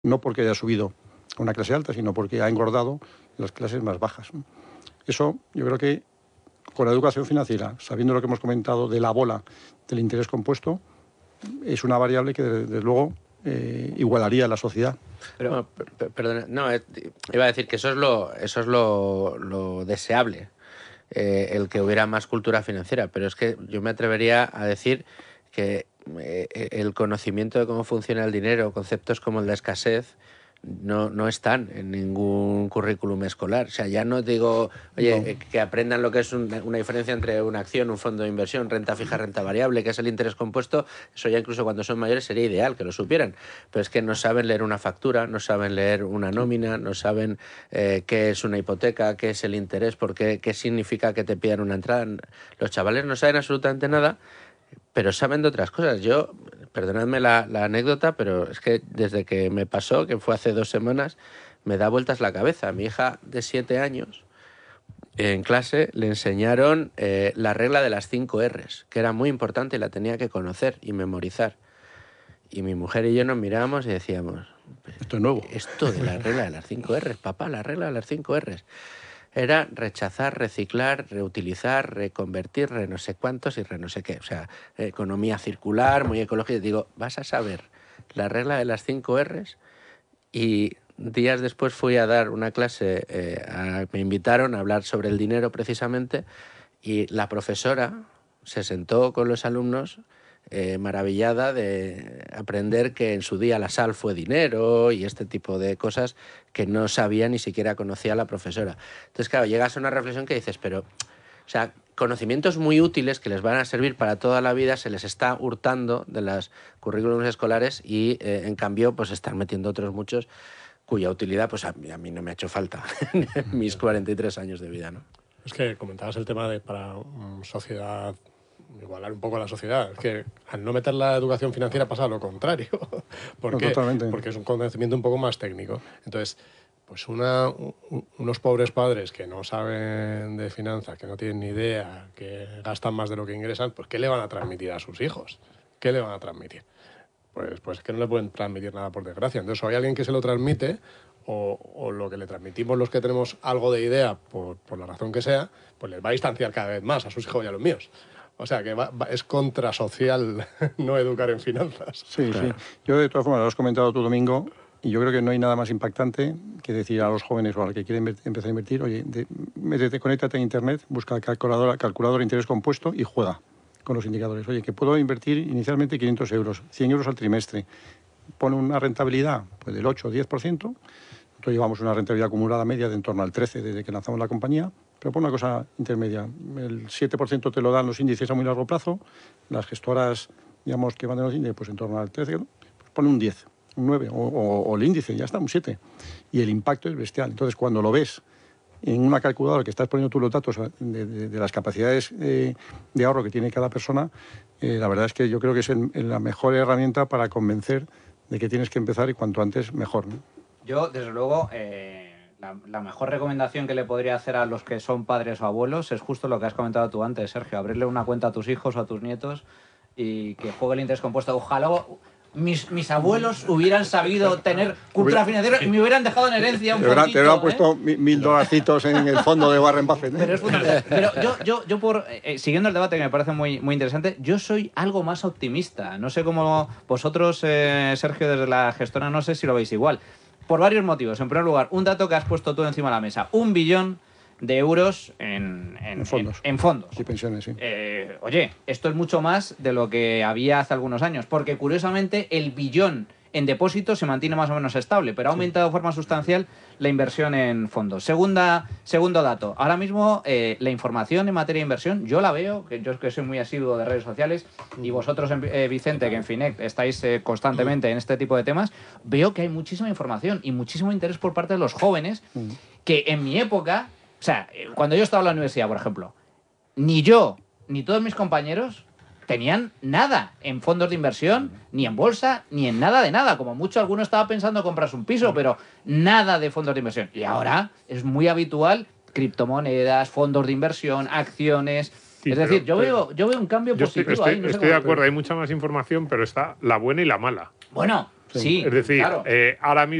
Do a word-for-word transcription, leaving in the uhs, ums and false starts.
no porque haya subido a una clase alta, sino porque ha engordado en las clases más bajas. Eso yo creo que con la educación financiera, sabiendo lo que hemos comentado de la bola del interés compuesto, es una variable que desde luego eh, igualaría a la sociedad. Pero, no, perdona, no, iba a decir que eso es lo, eso es lo, lo deseable, eh, el que hubiera más cultura financiera, pero es que yo me atrevería a decir que eh, el conocimiento de cómo funciona el dinero, conceptos como el de escasez, no, no están en ningún currículum escolar. O sea, ya no digo, oye, no. eh, que aprendan lo que es un, una diferencia entre una acción, un fondo de inversión, renta fija, renta variable, que es el interés compuesto. Eso ya incluso cuando son mayores sería ideal que lo supieran. Pero es que no saben leer una factura, no saben leer una nómina, no saben eh, qué es una hipoteca, qué es el interés, por qué, qué significa que te pidan una entrada. Los chavales no saben absolutamente nada, pero saben de otras cosas. Yo, perdonadme la, la anécdota, pero es que desde que me pasó, que fue hace dos semanas, me da vueltas la cabeza. A mi hija de siete años, en clase, le enseñaron eh, la regla de las cinco erres, que era muy importante y la tenía que conocer y memorizar. Y mi mujer y yo nos mirábamos y decíamos, esto es nuevo. Esto de la regla de las cinco erres, papá, la regla de las cinco erres. Era rechazar, reciclar, reutilizar, reconvertir, re no sé cuántos y re no sé qué. O sea, economía circular, muy ecológica. Digo, vas a saber la regla de las cinco erres. Y días después fui a dar una clase, eh, a, me invitaron a hablar sobre el dinero precisamente, y la profesora se sentó con los alumnos eh, maravillada de aprender que en su día la sal fue dinero y este tipo de cosas que no sabía ni siquiera conocía la profesora. Entonces, claro, llegas a una reflexión que dices, pero, o sea, conocimientos muy útiles que les van a servir para toda la vida se les está hurtando de las currículums escolares y, eh, en cambio, pues están metiendo otros muchos cuya utilidad, pues a mí, a mí no me ha hecho falta en mis cuarenta y tres años de vida, ¿no? Es que comentabas el tema de para um, sociedad, igualar un poco a la sociedad. Es que al no meter la educación financiera pasa lo contrario. ¿Por no, qué? Totalmente. Porque es un conocimiento un poco más técnico. Entonces, pues una, un, unos pobres padres que no saben de finanzas, que no tienen ni idea, que gastan más de lo que ingresan, pues ¿qué le van a transmitir a sus hijos? ¿Qué le van a transmitir? Pues, pues es que no le pueden transmitir nada, por desgracia. Entonces, o hay alguien que se lo transmite, o, o lo que le transmitimos los que tenemos algo de idea, por, por la razón que sea, pues les va a distanciar cada vez más a sus hijos y a los míos. O sea, que va, va, es contrasocial no educar en finanzas. Sí, claro. Sí. Yo, de todas formas, lo has comentado tú, Domingo, y yo creo que no hay nada más impactante que decir a los jóvenes o al que quiere empezar a invertir, oye, de, métete, conéctate a Internet, busca calculadora, calculadora de interés compuesto y juega con los indicadores. Oye, que puedo invertir inicialmente quinientos euros, cien euros al trimestre. Pone una rentabilidad pues, del ocho o diez por ciento. Nosotros llevamos una rentabilidad acumulada media de en torno al trece por ciento desde que lanzamos la compañía, pero pon una cosa intermedia. El siete por ciento te lo dan los índices a muy largo plazo, las gestoras, digamos, que van de los índices, pues en torno al trece por ciento, pues pone un diez, un nueve, o, o, o el índice, ya está, un siete. Y el impacto es bestial. Entonces, cuando lo ves en una calculadora que estás poniendo tú los datos de, de, de las capacidades eh, de ahorro que tiene cada persona, eh, la verdad es que yo creo que es el, la mejor herramienta para convencer de que tienes que empezar y cuanto antes mejor, ¿no? Yo, desde luego, eh, la, la mejor recomendación que le podría hacer a los que son padres o abuelos es justo lo que has comentado tú antes, Sergio, abrirle una cuenta a tus hijos o a tus nietos y que juegue el interés compuesto. Ojalá mis, mis abuelos hubieran sabido tener cultura financiera y me hubieran dejado en herencia un poquito. Te hubieran ¿eh? puesto mil dolarcitos en el fondo de Warren Buffett. ¿eh? Pero es fundamental. Pero yo, yo, yo por, eh, siguiendo el debate que me parece muy, muy interesante, yo soy algo más optimista. No sé cómo vosotros, eh, Sergio, desde la gestora, no sé si lo veis igual. Por varios motivos. En primer lugar, un dato que has puesto tú encima de la mesa. Un billón de euros en, en, en fondos. En, en fondos. Sí, pensiones, sí. Eh, oye, esto es mucho más de lo que había hace algunos años, porque curiosamente el billón en depósitos se mantiene más o menos estable, pero ha aumentado de forma sustancial la inversión en fondos. Segunda, segundo dato. Ahora mismo eh, la información en materia de inversión, yo la veo, que yo que soy muy asiduo de redes sociales, y vosotros, eh, Vicente, que en Finec estáis eh, constantemente en este tipo de temas, veo que hay muchísima información y muchísimo interés por parte de los jóvenes, que en mi época, o sea, cuando yo estaba en la universidad, por ejemplo, ni yo, ni todos mis compañeros tenían nada en fondos de inversión, ni en bolsa, ni en nada de nada. Como mucho, alguno estaba pensando en comprarse un piso, pero nada de fondos de inversión. Y ahora es muy habitual criptomonedas, fondos de inversión, acciones. Sí, es decir, pero, yo, pero, veo, yo veo un cambio yo positivo estoy, ahí. No estoy sé de cómo... acuerdo, hay mucha más información, pero está la buena y la mala. Bueno, Sí, Es decir, claro. eh, ahora mismo